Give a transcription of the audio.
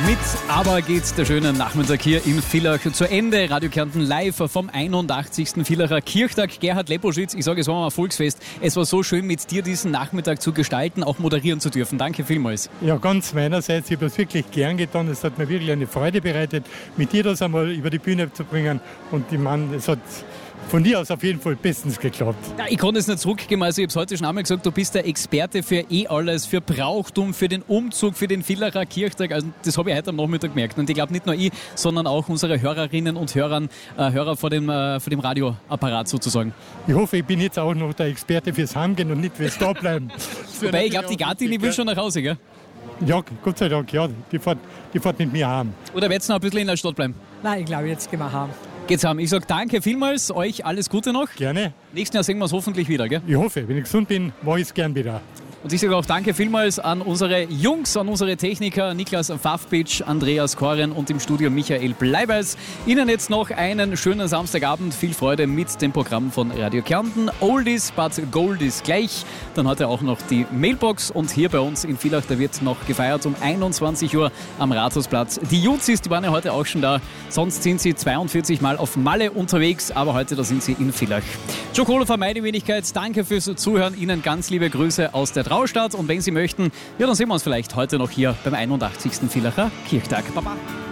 Mit Aber geht der schöne Nachmittag hier in Villach zu Ende. Radio Kärnten live vom 81. Villacher Kirchtag. Gerhard Leposchitz, ich sage, es war mal ein Volksfest. Es war so schön, mit dir diesen Nachmittag zu gestalten, auch moderieren zu dürfen. Danke vielmals. Ja, ganz meinerseits. Ich habe das wirklich gern getan. Es hat mir wirklich eine Freude bereitet, mit dir das einmal über die Bühne zu bringen. Und ich meine, es hat von dir aus auf jeden Fall bestens geklappt. Ja, ich konnte es nicht zurückgeben, also ich habe es heute schon einmal gesagt, du bist der Experte für alles, für Brauchtum, für den Umzug, für den Villacher Kirchtag. Also das habe ich heute am Nachmittag gemerkt. Und ich glaube nicht nur ich, sondern auch unsere Hörerinnen und Hörer vor dem Radioapparat sozusagen. Ich hoffe, ich bin jetzt auch noch der Experte fürs Heimgehen und nicht fürs Dableiben. Wobei, ich glaube, die Gattin, die will schon nach Hause, gell? Ja, Gott sei Dank, ja. Die fährt mit mir heim. Oder wird es noch ein bisschen in der Stadt bleiben? Nein, ich glaube, jetzt gehen wir heim. Geht's heim. Ich sage danke vielmals, euch alles Gute noch. Gerne. Nächstes Jahr sehen wir es hoffentlich wieder, gell? Ich hoffe, wenn ich gesund bin, mache ich es gern wieder. Und ich sage auch danke vielmals an unsere Jungs, an unsere Techniker, Niklas Pfaffpitsch, Andreas Koren und im Studio Michael Bleibeis. Ihnen jetzt noch einen schönen Samstagabend. Viel Freude mit dem Programm von Radio Kärnten. Oldies but Goldies gleich. Dann hat er auch noch die Mailbox. Und hier bei uns in Villach, da wird noch gefeiert um 21 Uhr am Rathausplatz. Die Juzis, die waren ja heute auch schon da. Sonst sind sie 42 Mal auf Malle unterwegs. Aber heute, da sind sie in Villach. Joe Kohler, meine Wenigkeit, danke fürs Zuhören. Ihnen ganz liebe Grüße aus der Traustadt. Und wenn Sie möchten, ja, dann sehen wir uns vielleicht heute noch hier beim 81. Villacher Kirchtag. Baba.